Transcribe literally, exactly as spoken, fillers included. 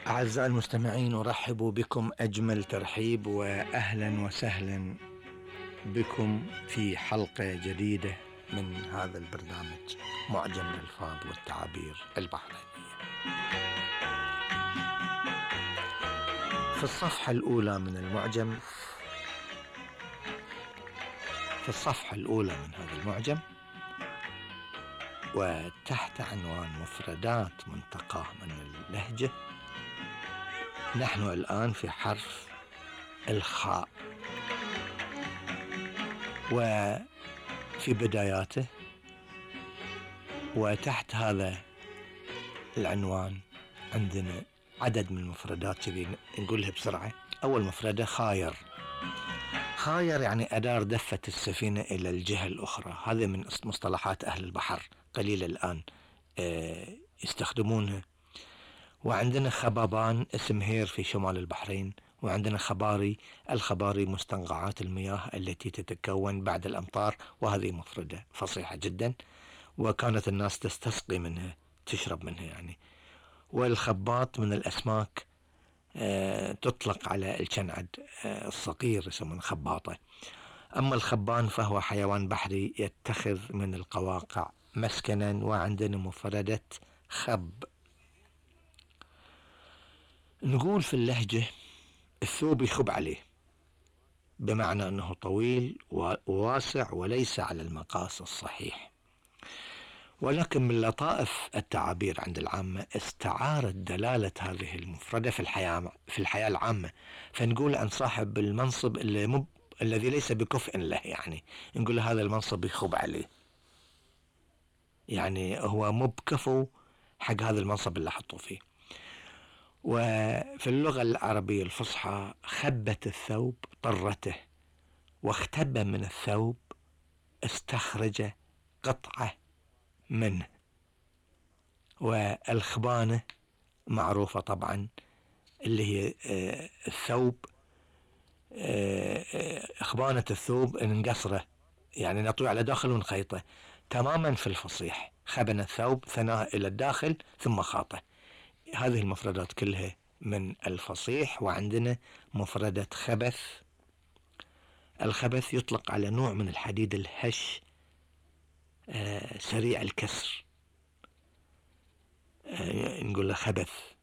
أعزائي المستمعين، أرحب بكم أجمل ترحيب وأهلا وسهلا بكم في حلقة جديدة من هذا البرنامج معجم الألفاظ والتعابير البحرينية. في الصفحة الأولى من المعجم في الصفحة الأولى من هذا المعجم وتحت عنوان مفردات منتقاة من اللهجة، نحن الآن في حرف الخاء، وفي بداياته وتحت هذا العنوان عندنا عدد من المفردات كذي نقولها بسرعة. أول مفردة خاير. خاير يعني أدار دفة السفينة إلى الجهة الأخرى. هذا من مصطلحات أهل البحر، قليل الآن يستخدمونها. وعندنا خبابان، اسم هير في شمال البحرين. وعندنا خباري. الخباري مستنقعات المياه التي تتكون بعد الأمطار، وهذه مفردة فصيحة جدا، وكانت الناس تستسقي منها، تشرب منها يعني. والخباط من الأسماك، آه تطلق على الكنعد آه الصقير، يسمونه خباطة. أما الخبان فهو حيوان بحري يتخذ من القواقع مسكنا. وعندنا مفردة خب. نقول في اللهجة الثوب يخب عليه، بمعنى أنه طويل وواسع وليس على المقاس الصحيح. ولكن من لطائف التعابير عند العامة استعارت دلالة هذه المفردة في الحياة في الحياة العامة، فنقول عن صاحب المنصب اللي مب الذي ليس بكفء له، يعني نقول هذا المنصب يخب عليه، يعني هو مو بكفو حق هذا المنصب اللي حطوا فيه. وفي اللغة العربية الفصحى خبت الثوب طرته، واختب من الثوب استخرج قطعة منه. والخبانة معروفة طبعا، اللي هي الثوب، خبانة الثوب نقصره، يعني نطوي على داخل ونخيطه تماما. في الفصيح خبن الثوب ثناء إلى الداخل ثم خاطه. هذه المفردات كلها من الفصيح. وعندنا مفردة خبث. الخبث يطلق على نوع من الحديد الهش آه سريع الكسر، آه نقول له خبث.